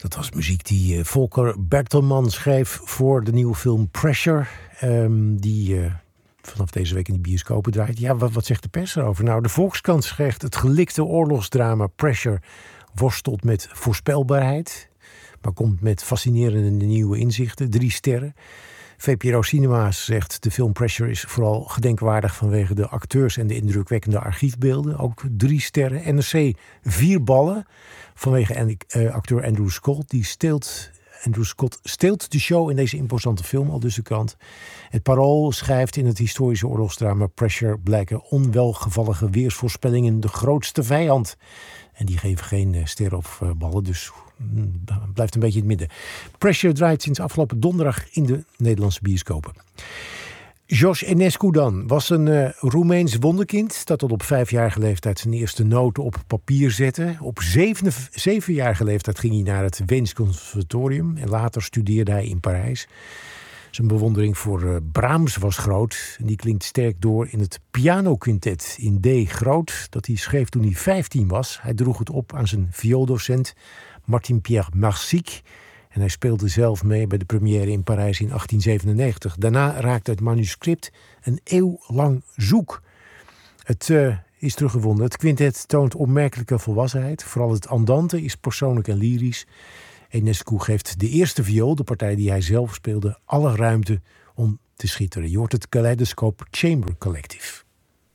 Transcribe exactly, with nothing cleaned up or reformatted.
Dat was muziek die uh, Volker Bertelman schreef voor de nieuwe film Pressure. Um, die uh, vanaf deze week in de bioscopen draait. Ja, wat, wat zegt de pers erover? Nou, de Volkskrant schrijft: het gelikte oorlogsdrama Pressure worstelt met voorspelbaarheid, maar komt met fascinerende nieuwe inzichten. Drie sterren. V P R O Cinema's zegt: de film Pressure is vooral gedenkwaardig vanwege de acteurs en de indrukwekkende archiefbeelden. Ook drie sterren. N R C vier ballen vanwege uh, acteur Andrew Scott. Die steelt, Andrew Scott steelt de show in deze imposante film, al dus de krant. Het Parool schrijft: in het historische oorlogsdrama Pressure blijken onwelgevallige weersvoorspellingen de grootste vijand. En die geven geen uh, sterren of uh, ballen, dus mm, blijft een beetje in het midden. Pressure draait sinds afgelopen donderdag in de Nederlandse bioscopen. Jos Enescu dan was een uh, Roemeens wonderkind dat tot op vijfjarige leeftijd zijn eerste noten op papier zette. Op zeven, zevenjarige leeftijd ging hij naar het Weens Conservatorium en later studeerde hij in Parijs. Zijn bewondering voor uh, Brahms was groot. En die klinkt sterk door in het pianoquintet in D groot dat hij schreef toen hij vijftien was. Hij droeg het op aan zijn viooldocent Martin-Pierre Marsic. En hij speelde zelf mee bij de première in Parijs in achttien zevenennegentig. Daarna raakte het manuscript een eeuw lang zoek. Het uh, is teruggevonden. Het quintet toont opmerkelijke volwassenheid. Vooral het andante is persoonlijk en lyrisch. Enescu geeft de eerste viool, de partij die hij zelf speelde, alle ruimte om te schitteren. Je hoort het Kaleidoscope Chamber Collective.